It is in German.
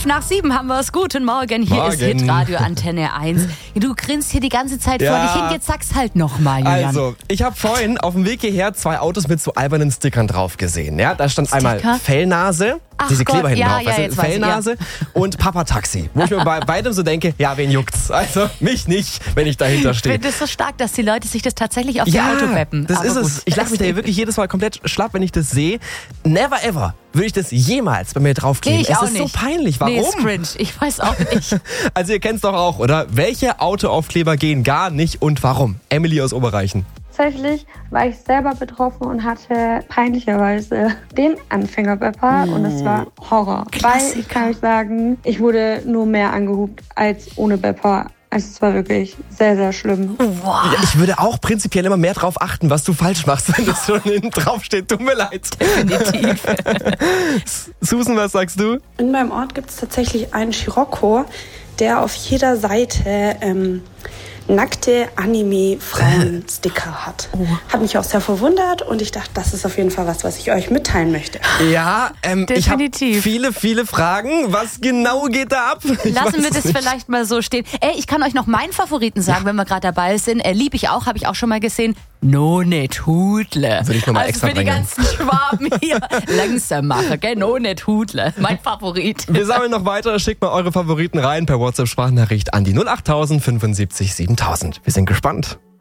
5:05 haben wir es. Guten Morgen, hier ist Hitradio Antenne 1. Du grinst hier die ganze Zeit vor dich hin, jetzt sag's halt nochmal, Julian. Also, ich habe vorhin auf dem Weg hierher 2 Autos mit so albernen Stickern drauf gesehen. Ja, da stand einmal Fellnase, diese Kleber hinten drauf, Fellnase und Papa-Taxi. Wo ich mir bei beidem so denke, ja, wen juckt's? Also, mich nicht, wenn ich dahinter stehe. Ich finde es so stark, dass die Leute sich das tatsächlich auf ihr Auto weppen. Das ist es. Ich lache mich da hier wirklich jedes Mal komplett schlapp, wenn ich das sehe. Never ever würde ich das jemals bei mir draufkleben. Nee, ich auch ist nicht. So peinlich. Warum? Nee, ist cringe. Ich weiß auch nicht. Also ihr kennt's doch auch, oder? Welche Autoaufkleber gehen gar nicht und warum? Emily aus Oberreichen. Tatsächlich war ich selber betroffen und hatte peinlicherweise den Anfängerwepper und es war Horror. Weil ich kann euch sagen, ich wurde nur mehr angehupt als ohne Wepper. Also es war wirklich sehr, sehr schlimm. Wow. Ja, ich würde auch prinzipiell immer mehr drauf achten, was du falsch machst, wenn das schon hinten drauf steht. Tut mir leid. Definitiv. Susan, was sagst du? In meinem Ort gibt es tatsächlich einen Scirocco, der auf jeder Seite nackte Anime-Frauen-Sticker hat. Hat mich auch sehr verwundert und ich dachte, das ist auf jeden Fall was ich euch mitteilen möchte. Ja, ich habe Definitiv. viele Fragen. Was genau geht da ab? Lassen wir das vielleicht mal so stehen. Ich kann euch noch meinen Favoriten sagen, wenn wir gerade dabei sind. Lieb ich auch, habe ich auch schon mal gesehen. No net Hudle. Würde ich nochmal extra für die bringen. ganzen Schwaben hier langsam machen, gell? No net Hudle. Mein Favorit. Wir sammeln noch weiter. Schickt mal eure Favoriten rein per WhatsApp-Sprachnachricht an die 08000 75 7000. Wir sind gespannt.